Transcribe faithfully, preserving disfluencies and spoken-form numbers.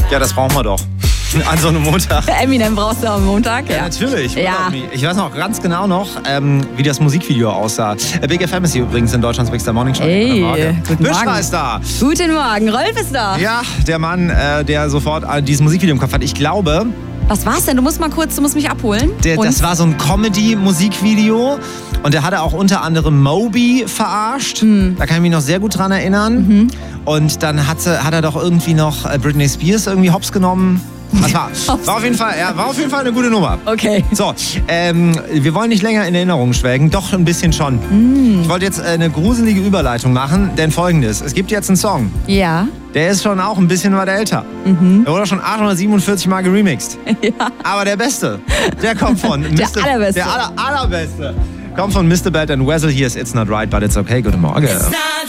Ja, das brauchen wir doch. An so einem Montag. Eminem brauchst du am Montag, ja. Ja, natürlich. Ja. Ich weiß noch ganz genau noch, ähm, wie das Musikvideo aussah. Big F M ist hier übrigens in Deutschlands Big Star Morning Show. Hey, guten Büschra Morgen. ist da. Guten Morgen, Rolf ist da. Ja, der Mann, äh, der sofort äh, dieses Musikvideo im Kopf hat. Ich glaube, Was war's denn? Du musst mal kurz, du musst mich abholen. der, Und? das war so ein Comedy-Musikvideo. Und der hatte auch unter anderem Moby verarscht. Hm. Da kann ich mich noch sehr gut dran erinnern. Mhm. Und dann hat, sie, hat er doch irgendwie noch äh, Britney Spears irgendwie hops genommen. Das war, war, auf jeden Fall, ja, war auf jeden Fall eine gute Nummer. Okay. So, ähm, wir wollen nicht länger in Erinnerungen schwelgen, doch ein bisschen schon. Mm. Ich wollte jetzt eine gruselige Überleitung machen, denn folgendes, es gibt jetzt einen Song, Ja. der ist schon auch ein bisschen was älter. Mhm. Der wurde schon achthundertsiebenundvierzig Mal geremixed. Ja. Aber der Beste, der kommt von Der Mister Allerbeste. Der aller, Allerbeste. Kommt von Mister Bad and Wessel, hier ist It's Not Right, but It's Okay. Guten Morgen.